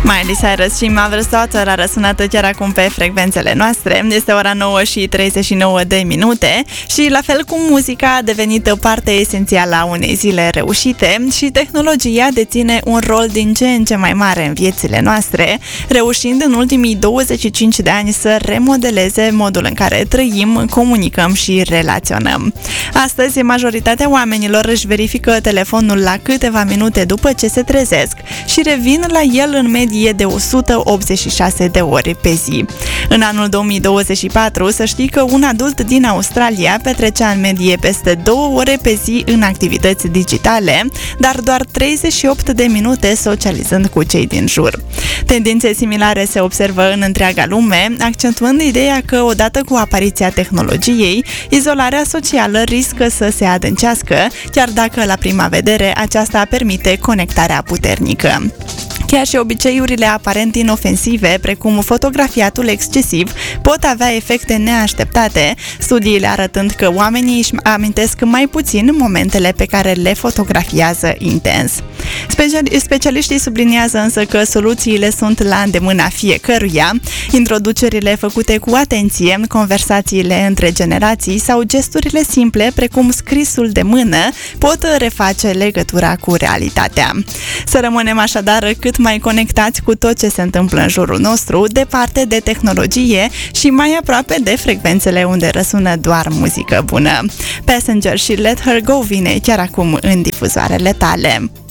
Miley Cyrus și Mother's Daughter a răsunat chiar acum pe frecvențele noastre. Este ora 9 și 39 de minute și la fel cum muzica a devenit parte esențială a unei zile reușite și tehnologia deține un rol din ce în ce mai mare în viețile noastre, reușind în ultimii 25 de ani să remodeleze modul în care trăim, comunicăm și relaționăm. Astăzi, majoritatea oamenilor își verifică telefonul la câteva minute după ce se trezesc și revin la el în medie de 186 de ore pe zi. În anul 2024, să știi că un adult din Australia petrecea în medie peste 2 ore pe zi în activități digitale, dar doar 38 de minute socializând cu cei din jur. Tendințe similare se observă în întreaga lume, accentuând ideea că odată cu apariția tehnologiei, izolarea socială riscă să se adâncească, chiar dacă la prima vedere aceasta permite conectarea puternică. Chiar și obiceiurile aparent inofensive, precum fotografiatul excesiv, pot avea efecte neașteptate, studiile arătând că oamenii își amintesc mai puțin momentele pe care le fotografiază intens. Specialiștii subliniază însă că soluțiile sunt la îndemâna fiecăruia. Introducerile făcute cu atenție, conversațiile între generații sau gesturile simple, precum scrisul de mână, pot reface legătura cu realitatea. Să rămânem așadar cât mai conectați cu tot ce se întâmplă în jurul nostru, departe de tehnologie și mai aproape de frecvențele unde răsună doar muzică bună. Passenger și Let Her Go vine chiar acum în difuzoarele tale.